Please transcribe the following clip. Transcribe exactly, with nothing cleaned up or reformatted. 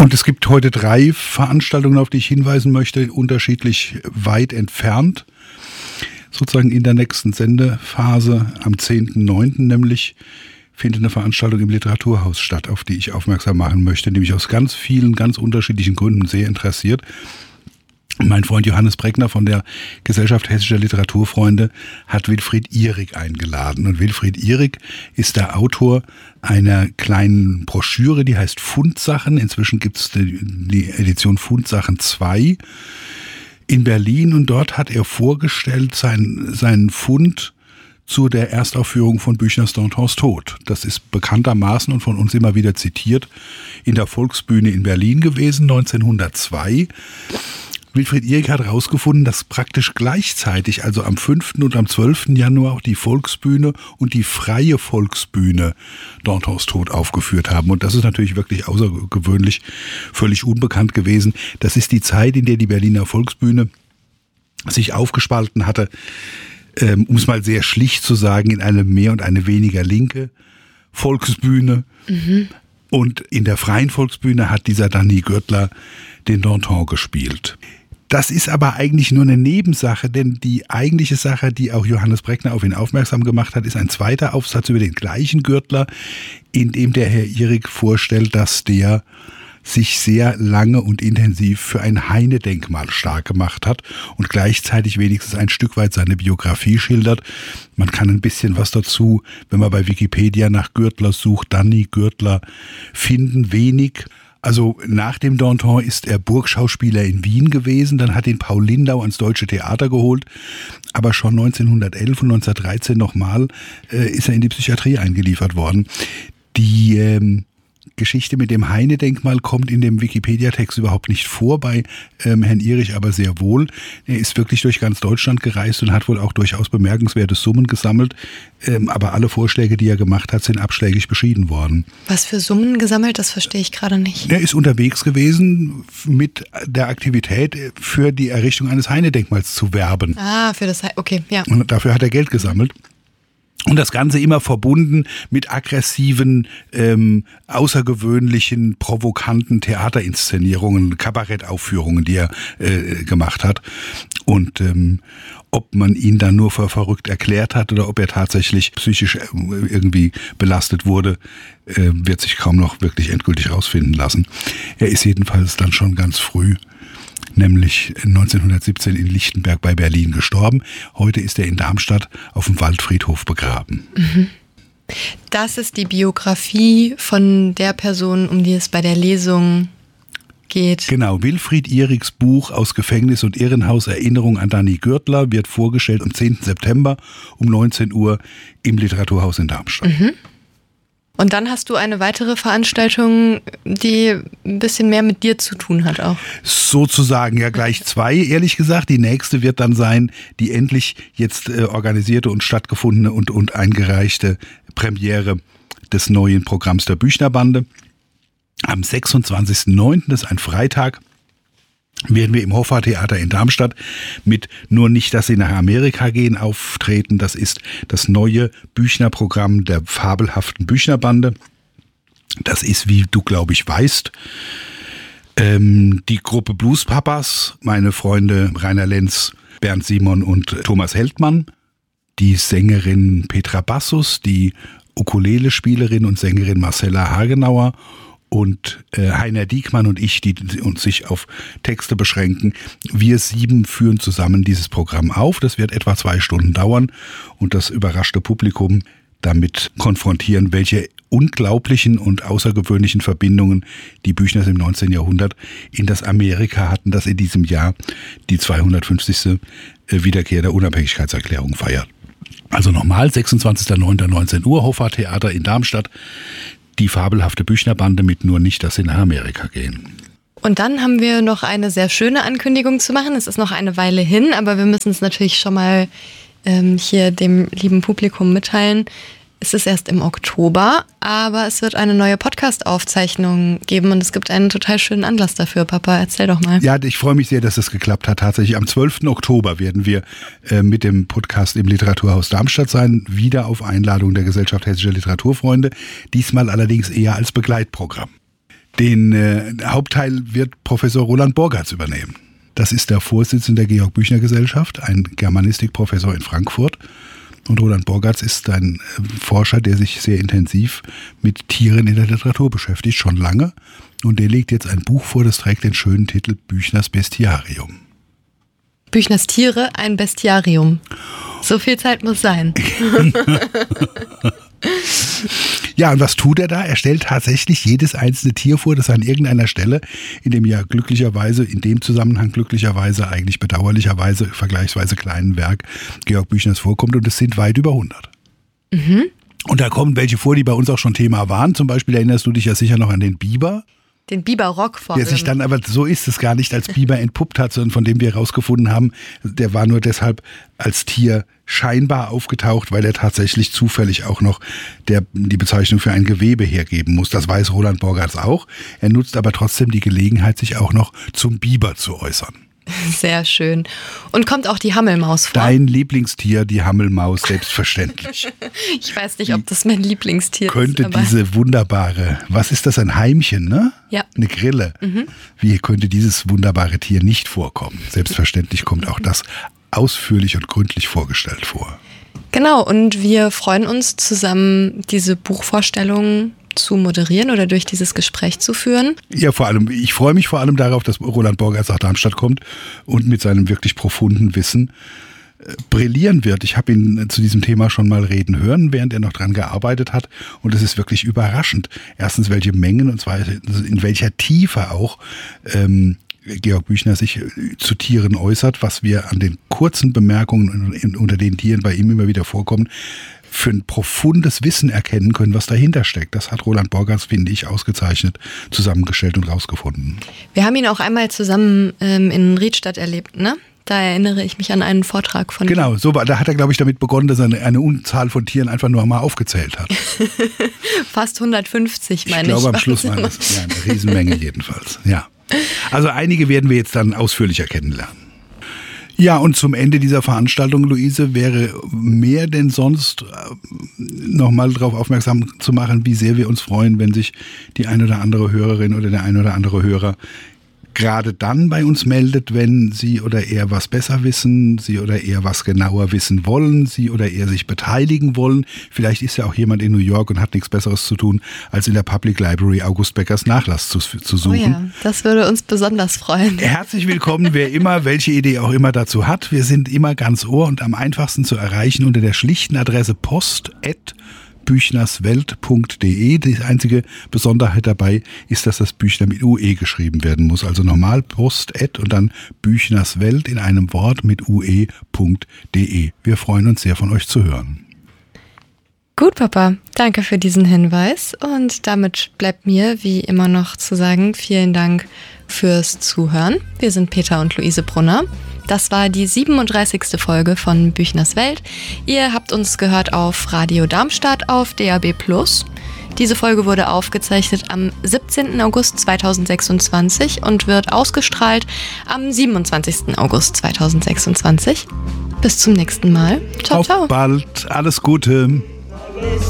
Und es gibt heute drei Veranstaltungen, auf die ich hinweisen möchte, unterschiedlich weit entfernt. Sozusagen in der nächsten Sendephase am zehnten neunten nämlich findet eine Veranstaltung im Literaturhaus statt, auf die ich aufmerksam machen möchte, die mich aus ganz vielen, ganz unterschiedlichen Gründen sehr interessiert. Mein Freund Johannes Breckner von der Gesellschaft Hessischer Literaturfreunde hat Wilfried Ihrig eingeladen. Und Wilfried Ihrig ist der Autor einer kleinen Broschüre, die heißt Fundsachen. Inzwischen gibt es die, die Edition Fundsachen zwei in Berlin. Und dort hat er vorgestellt sein, seinen Fund zu der Erstaufführung von Büchners Dantons Tod. Das ist bekanntermaßen und von uns immer wieder zitiert in der Volksbühne in Berlin gewesen, neunzehnhundertzwei. Wilfried Ihrig hat herausgefunden, dass praktisch gleichzeitig, also am fünften und am zwölften Januar auch die Volksbühne und die Freie Volksbühne Dantons Tod aufgeführt haben. Und das ist natürlich wirklich außergewöhnlich, völlig unbekannt gewesen. Das ist die Zeit, in der die Berliner Volksbühne sich aufgespalten hatte, ähm, um es mal sehr schlicht zu sagen, in eine mehr und eine weniger linke Volksbühne. Mhm. Und in der Freien Volksbühne hat dieser Danny Gürtler den Danton gespielt. Das ist aber eigentlich nur eine Nebensache, denn die eigentliche Sache, die auch Johannes Breckner auf ihn aufmerksam gemacht hat, ist ein zweiter Aufsatz über den gleichen Gürtler, in dem der Herr Ihrig vorstellt, dass der sich sehr lange und intensiv für ein Heine-Denkmal stark gemacht hat und gleichzeitig wenigstens ein Stück weit seine Biografie schildert. Man kann ein bisschen was dazu, wenn man bei Wikipedia nach Gürtler sucht, Danny Gürtler, finden, wenig. Also nach dem Danton ist er Burgschauspieler in Wien gewesen, dann hat ihn Paul Lindau ans Deutsche Theater geholt, aber schon neunzehnhundertelf und neunzehnhundertdreizehn nochmal äh, ist er in die Psychiatrie eingeliefert worden. Die ähm, Geschichte mit dem Heine-Denkmal kommt in dem Wikipedia-Text überhaupt nicht vor, bei ähm, Herrn Ihrig aber sehr wohl. Er ist wirklich durch ganz Deutschland gereist und hat wohl auch durchaus bemerkenswerte Summen gesammelt, ähm, aber alle Vorschläge, die er gemacht hat, sind abschlägig beschieden worden. Was für Summen gesammelt, das verstehe ich gerade nicht. Er ist unterwegs gewesen mit der Aktivität, für die Errichtung eines Heine-Denkmals zu werben. Ah, für das, He- okay, ja. Und dafür hat er Geld gesammelt. Und das Ganze immer verbunden mit aggressiven, ähm, außergewöhnlichen, provokanten Theaterinszenierungen, Kabarettaufführungen, die er äh, gemacht hat. Und ähm, ob man ihn dann nur für verrückt erklärt hat oder ob er tatsächlich psychisch irgendwie belastet wurde, äh, wird sich kaum noch wirklich endgültig rausfinden lassen. Er ist jedenfalls dann schon ganz früh, nämlich neunzehnhundertsiebzehn in Lichtenberg bei Berlin gestorben. Heute ist er in Darmstadt auf dem Waldfriedhof begraben. Mhm. Das ist die Biografie von der Person, um die es bei der Lesung geht. Genau, Wilfried Ihrigs Buch Aus Gefängnis und Irrenhaus, Erinnerung an Danny Gürtler, wird vorgestellt am zehnten September um neunzehn Uhr im Literaturhaus in Darmstadt. Mhm. Und dann hast du eine weitere Veranstaltung, die ein bisschen mehr mit dir zu tun hat auch. Sozusagen ja gleich zwei, ehrlich gesagt. Die nächste wird dann sein, die endlich jetzt äh, organisierte und stattgefundene und, und eingereichte Premiere des neuen Programms der Büchnerbande. Am sechsundzwanzigsten neunten, das ist ein Freitag, werden wir im Hoffa-Theater in Darmstadt mit Nur nicht, dass sie nach Amerika gehen auftreten. Das ist das neue Büchner-Programm der fabelhaften Büchnerbande. Das ist, wie du, glaube ich, weißt, ähm, die Gruppe Bluespapas, meine Freunde Rainer Lenz, Bernd Simon und Thomas Heldmann, die Sängerin Petra Bassus, die Ukulele-Spielerin und Sängerin Marcella Hagenauer und äh, Heiner Diekmann und ich, die uns sich auf Texte beschränken. Wir sieben führen zusammen dieses Programm auf. Das wird etwa zwei Stunden dauern und das überraschte Publikum damit konfrontieren, welche unglaublichen und außergewöhnlichen Verbindungen die Büchners im neunzehnten Jahrhundert in das Amerika hatten, das in diesem Jahr die zweihundertfünfzigste Wiederkehr der Unabhängigkeitserklärung feiert. Also nochmal, sechsundzwanzigsten neunten neunzehn Uhr, Hoffa-Theater in Darmstadt. Die fabelhafte Büchnerbande mit Nur nicht, dass sie nach Amerika gehen. Und dann haben wir noch eine sehr schöne Ankündigung zu machen. Es ist noch eine Weile hin, aber wir müssen es natürlich schon mal ähm, hier dem lieben Publikum mitteilen. Es ist erst im Oktober, aber es wird eine neue Podcast-Aufzeichnung geben und es gibt einen total schönen Anlass dafür. Papa, erzähl doch mal. Ja, ich freue mich sehr, dass es geklappt hat. Tatsächlich am zwölften Oktober werden wir äh, mit dem Podcast im Literaturhaus Darmstadt sein, wieder auf Einladung der Gesellschaft Hessischer Literaturfreunde, diesmal allerdings eher als Begleitprogramm. Den äh, Hauptteil wird Professor Roland Borgartz übernehmen. Das ist der Vorsitzende der Georg-Büchner-Gesellschaft, ein Germanistikprofessor in Frankfurt. Und Roland Borgartz ist ein Forscher, der sich sehr intensiv mit Tieren in der Literatur beschäftigt, schon lange. Und der legt jetzt ein Buch vor, das trägt den schönen Titel Büchners Bestiarium. Büchners Tiere, ein Bestiarium. So viel Zeit muss sein. Ja, und was tut er da? Er stellt tatsächlich jedes einzelne Tier vor, das an irgendeiner Stelle in dem ja glücklicherweise, in dem Zusammenhang glücklicherweise, eigentlich bedauerlicherweise, vergleichsweise kleinen Werk Georg Büchners vorkommt, und es sind weit über hundert. Mhm. Und da kommen welche vor, die bei uns auch schon Thema waren. Zum Beispiel erinnerst du dich ja sicher noch an den Biber. Den Biberrock vor allem. Der sich dann, aber so ist es gar nicht, als Biber entpuppt hat, sondern von dem wir herausgefunden haben, der war nur deshalb als Tier scheinbar aufgetaucht, weil er tatsächlich zufällig auch noch der, die Bezeichnung für ein Gewebe hergeben muss. Das weiß Roland Borgartz auch. Er nutzt aber trotzdem die Gelegenheit, sich auch noch zum Biber zu äußern. Sehr schön. Und kommt auch die Hammelmaus vor? Dein Lieblingstier, die Hammelmaus, selbstverständlich. Ich weiß nicht, ob das mein Lieblingstier könnte ist. Könnte diese wunderbare, was ist das, ein Heimchen, ne? Ja. Eine Grille. Mhm. Wie könnte dieses wunderbare Tier nicht vorkommen? Selbstverständlich kommt auch das ausführlich und gründlich vorgestellt vor. Genau, und wir freuen uns zusammen, diese Buchvorstellung zu moderieren oder durch dieses Gespräch zu führen. Ja, vor allem, ich freue mich vor allem darauf, dass Roland Borgartz nach Darmstadt kommt und mit seinem wirklich profunden Wissen äh, brillieren wird. Ich habe ihn zu diesem Thema schon mal reden hören, während er noch dran gearbeitet hat, und es ist wirklich überraschend. Erstens, welche Mengen und zweitens, in welcher Tiefe auch ähm, Georg Büchner sich zu Tieren äußert, was wir an den kurzen Bemerkungen unter den Tieren bei ihm immer wieder vorkommen, für ein profundes Wissen erkennen können, was dahinter steckt. Das hat Roland Borgartz, finde ich, ausgezeichnet zusammengestellt und rausgefunden. Wir haben ihn auch einmal zusammen ähm, in Riedstadt erlebt, ne? Da erinnere ich mich an einen Vortrag von Genau, ihm. so war, da hat er, glaube ich, damit begonnen, dass er eine, eine Unzahl von Tieren einfach nur mal aufgezählt hat. Fast hundertfünfzig, meine ich. Ich glaube, am Schluss war das ja, eine Riesenmenge jedenfalls. Ja. Also einige werden wir jetzt dann ausführlicher kennenlernen. Ja, und zum Ende dieser Veranstaltung, Luise, wäre mehr denn sonst nochmal darauf aufmerksam zu machen, wie sehr wir uns freuen, wenn sich die ein oder andere Hörerin oder der ein oder andere Hörer gerade dann bei uns meldet, wenn sie oder er was besser wissen, sie oder er was genauer wissen wollen, sie oder er sich beteiligen wollen. Vielleicht ist ja auch jemand in New York und hat nichts Besseres zu tun, als in der Public Library August Beckers Nachlass zu, zu suchen. Oh ja, das würde uns besonders freuen. Herzlich willkommen, wer immer, welche Idee auch immer dazu hat. Wir sind immer ganz ohr und am einfachsten zu erreichen unter der schlichten Adresse post at büchnerswelt punkt de. Die einzige Besonderheit dabei ist, dass das Büchner mit U E geschrieben werden muss. Also normal post at und dann büchnerswelt in einem Wort mit U E punkt de. Wir freuen uns sehr, von euch zu hören. Gut, Papa. Danke für diesen Hinweis. Und damit bleibt mir wie immer noch zu sagen, vielen Dank fürs Zuhören. Wir sind Peter und Luise Brunner. Das war die siebenunddreißigste Folge von Büchners Welt. Ihr habt uns gehört auf Radio Darmstadt auf D A B plus. Diese Folge wurde aufgezeichnet am siebzehnten August zweitausendsechsundzwanzig und wird ausgestrahlt am siebenundzwanzigsten August zweitausendsechsundzwanzig. Bis zum nächsten Mal. Ciao, ciao. Auf bald. Alles Gute.